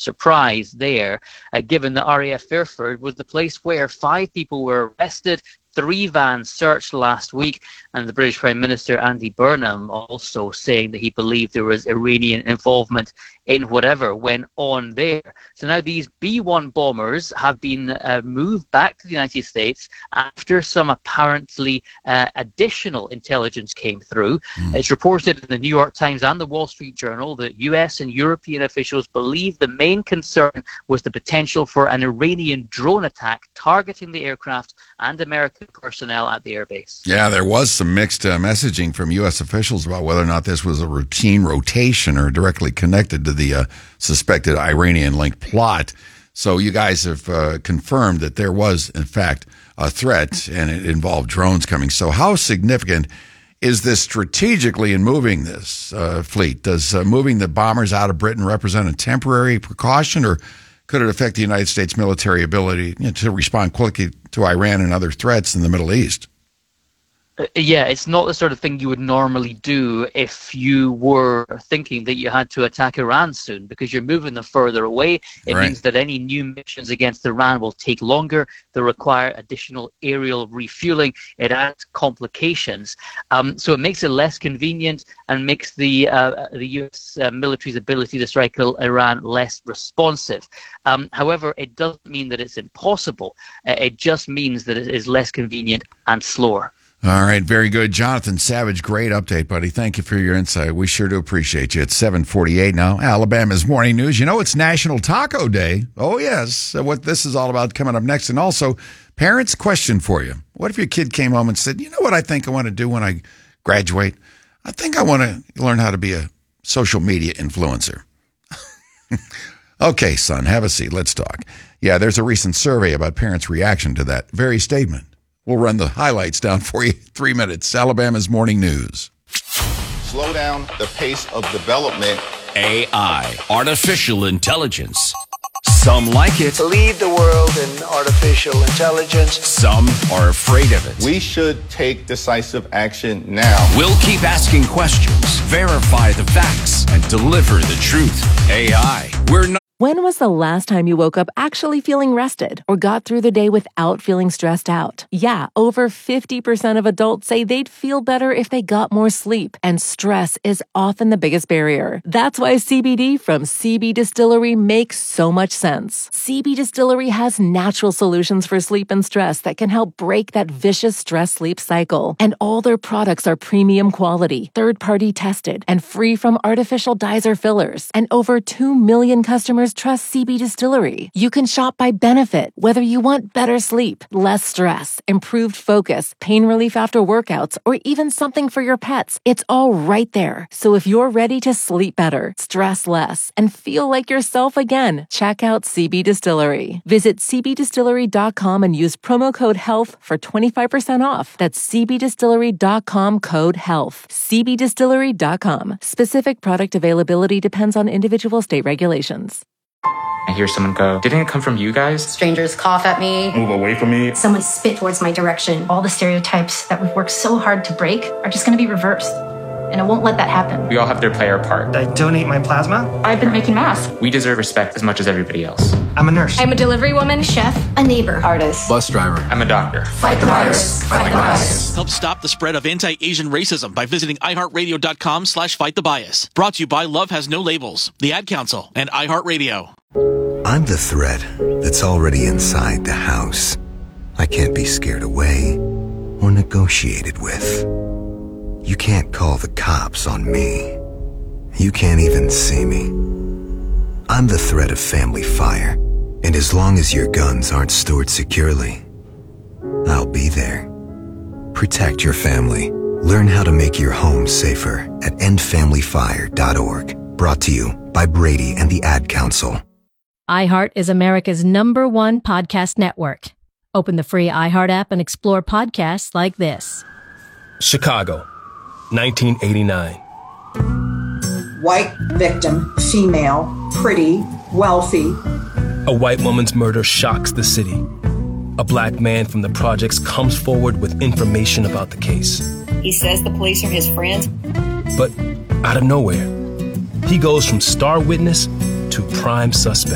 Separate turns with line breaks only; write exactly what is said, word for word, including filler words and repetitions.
surprise there, uh, given that R A F Fairford was the place where five people were arrested, three vans searched last week, and the British Prime Minister Andy Burnham also saying that he believed there was Iranian involvement in whatever went on there. So now these B one bombers have been uh, moved back to the United States after some apparently uh, additional intelligence came through. Mm. It's reported in the New York Times and the Wall Street Journal that U S and European officials believe the main concern was the potential for an Iranian drone attack targeting the aircraft and American personnel at the airbase.
Yeah, there was some mixed uh, messaging from U S officials about whether or not this was a routine rotation or directly connected to the uh, suspected Iranian-linked plot. So you guys have uh, confirmed that there was, in fact, a threat, and it involved drones coming. So how significant is this strategically in moving this uh, fleet? Does uh, moving the bombers out of Britain represent a temporary precaution, or could it affect the United States military ability, you know, to respond quickly to Iran and other threats in the Middle East?
Uh, yeah, it's not the sort of thing you would normally do if you were thinking that you had to attack Iran soon, because you're moving them further away. It
right.
means that any new missions against Iran will take longer. They require additional aerial refueling. It adds complications. Um, so it makes it less convenient and makes the uh, the U S uh, military's ability to strike Iran less responsive. Um, however, it doesn't mean that it's impossible. Uh, it just means that it is less convenient and slower.
All right, very good. Jonathan Savage, great update, buddy. Thank you for your insight. We sure do appreciate you. It's seven forty-eight now. Alabama's Morning News. You know, it's National Taco Day. Oh, yes. So what this is all about coming up next. And also, parents, question for you. What if your kid came home and said, you know what I think I want to do when I graduate? I think I want to learn how to be a social media influencer. Okay, son, have a seat. Let's talk. Yeah, there's a recent survey about parents' reaction to that very statement. We'll run the highlights down for you. Three minutes. Alabama's Morning News.
Slow down the pace of development.
A I, artificial intelligence. Some like it.
Lead the world in artificial intelligence.
Some are afraid of it.
We should take decisive action now.
We'll keep asking questions, verify the facts, and deliver the truth. A I, we're not.
When was the last time you woke up actually feeling rested or got through the day without feeling stressed out? Yeah, over fifty percent of adults say they'd feel better if they got more sleep, and stress is often the biggest barrier. That's why C B D from C B Distillery makes so much sense. C B Distillery has natural solutions for sleep and stress that can help break that vicious stress-sleep cycle. And all their products are premium quality, third-party tested, and free from artificial dyes or fillers. And over two million customers trust C B Distillery. You can shop by benefit, whether you want better sleep, less stress, improved focus, pain relief after workouts, or even something for your pets. It's all right there. So if you're ready to sleep better, stress less, and feel like yourself again, check out C B Distillery. Visit c b distillery dot com and use promo code HEALTH for twenty-five percent off. That's c b distillery dot com code HEALTH. c b distillery dot com. Specific product availability depends on individual state regulations.
I hear someone go, didn't it come from you guys?
Strangers cough at me.
Move away from me.
Someone spit towards my direction. All the stereotypes that we've worked so hard to break are just going to be reversed. And I won't let that happen.
We all have to play our part.
I donate my plasma.
I've been making masks.
We deserve respect as much as everybody else.
I'm a nurse.
I'm a delivery woman, chef, a neighbor, artist,
Bus driver.
I'm a doctor.
Fight the virus. Fight the bias.
Help stop the spread of anti-Asian racism by visiting iHeartRadio.com slash fight the bias. Brought to you by Love Has No Labels, the Ad Council, and iHeartRadio.
I'm the threat that's already inside the house. I can't be scared away or negotiated with. You can't call the cops on me. You can't even see me. I'm the threat of family fire, and as long as your guns aren't stored securely, I'll be there. Protect your family. Learn how to make your home safer at end family fire dot org. Brought to you by Brady and the Ad Council.
iHeart is America's number one podcast network. Open the free iHeart app and explore podcasts like this.
Chicago, nineteen eighty-nine.
White victim, female, pretty, wealthy.
A white woman's murder shocks the city. A black man from the projects comes forward with information about the case.
He says the police are his friends.
But out of nowhere, he goes from star witness to prime suspect.